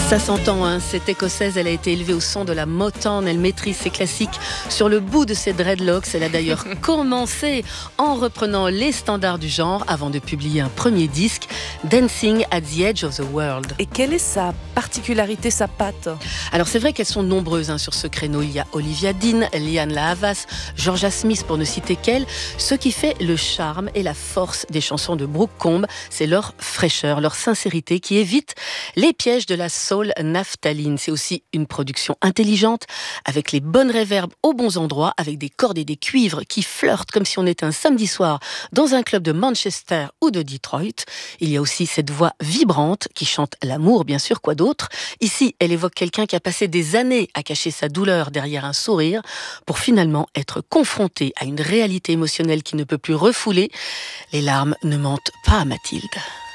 Ça s'entend, hein. Cette écossaise, elle a été élevée au son de la Motown, elle maîtrise ses classiques sur le bout de ses dreadlocks. Elle a d'ailleurs commencé en reprenant les standards du genre avant de publier un premier disque, Dancing at the Edge of the World. Et quelle est sa particularité, sa patte ? Alors c'est vrai qu'elles sont nombreuses sur ce créneau. Il y a Olivia Dean, Lianne La Havas, Georgia Smith pour ne citer qu'elle. Ce qui fait le charme et la force des chansons de Brooke Combe, c'est leur fraîcheur, leur sincérité qui évite les pièges de la soul naphtaline. C'est aussi une production intelligente, avec les bonnes réverbes aux bons endroits, avec des cordes et des cuivres qui flirtent comme si on était un samedi soir dans un club de Manchester ou de Detroit. Il y a aussi cette voix vibrante qui chante l'amour, bien sûr, quoi d'autre. Ici, elle évoque quelqu'un qui a passé des années à cacher sa douleur derrière un sourire pour finalement être confronté à une réalité émotionnelle qui ne peut plus refouler. Les larmes ne mentent pas à Mathilde.